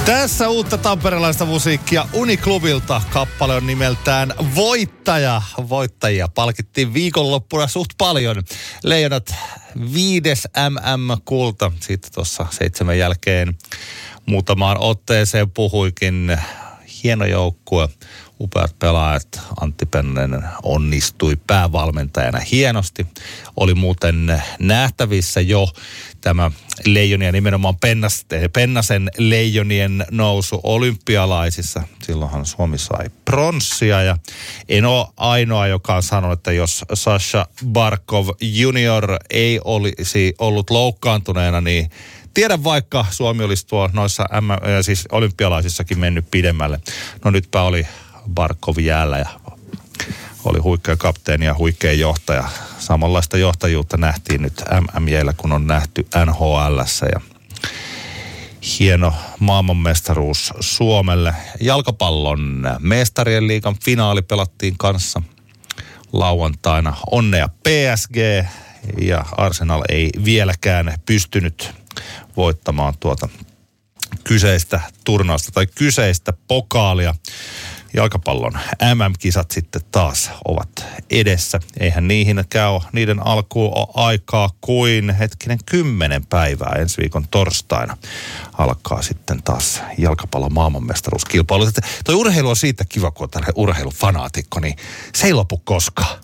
Tässä uutta tamperelaista musiikkia Uniklubilta. Kappale on nimeltään Voittaja. Voittajia palkittiin viikonloppuna suht paljon. Leijonat 5. MM-kulta. Siitä tuossa 7 jälkeen muutamaan otteeseen puhuikin. Hieno joukkue. Upeat pelaajat. Antti Pennanen onnistui päävalmentajana hienosti. Oli muuten nähtävissä jo tämä leijonia, nimenomaan Pennasen leijonien nousu olympialaisissa. Silloinhan Suomi sai pronssia ja en ole ainoa, joka on sanonut, että jos Sasha Barkov junior ei olisi ollut loukkaantuneena, niin tiedän vaikka Suomi olisi noissa siis olympialaisissakin mennyt pidemmälle. No nytpä oli Barkov jäällä ja oli huikea kapteeni ja huikea johtaja. Samanlaista johtajuutta nähtiin nyt MM-jäillä, kun on nähty NHL:ssä ja hieno maailmanmestaruus Suomelle. Jalkapallon mestarien liigan finaali pelattiin kanssa lauantaina. Onnea PSG ja Arsenal ei vieläkään pystynyt voittamaan tuota kyseistä turnausta tai kyseistä pokaalia. Jalkapallon MM-kisat sitten taas ovat edessä. Eihän niiden alkuun ole aikaa kuin 10 päivää ensi viikon torstaina. Alkaa sitten taas jalkapallon maailmanmestaruuskilpailu. Toi urheilu on siitä kiva, kun on tällainen urheilufanaatikko, niin se ei lopu koskaan.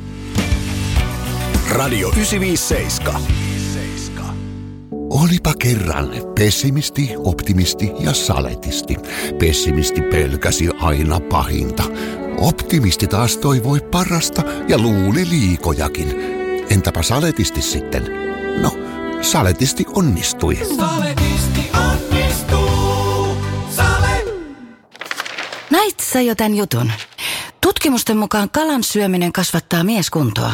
Radio 957. Olipa kerran pessimisti, optimisti ja saletisti. Pessimisti pelkäsi aina pahinta. Optimisti taas toivoi parasta ja luuli liikojakin. Entäpä saletisti sitten? No, saletisti onnistui. Saletisti onnistuu. Näit sä jo tän jutun? Tutkimusten mukaan kalan syöminen kasvattaa mieskuntoa.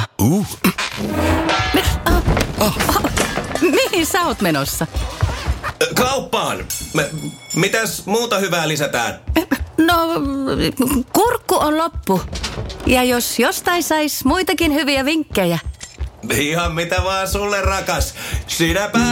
Mihin sä oot menossa? Kauppaan. Mitäs muuta hyvää lisätään? No, kurkku on loppu. Ja jos jostain sais muitakin hyviä vinkkejä. Ihan mitä vaan sulle, rakas. Sinäpä